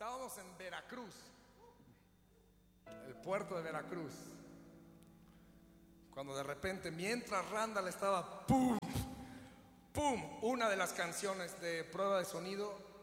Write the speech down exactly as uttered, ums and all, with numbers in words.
Estábamos en Veracruz, el puerto de Veracruz, cuando de repente, mientras Randall estaba pum, pum, una de las canciones de prueba de sonido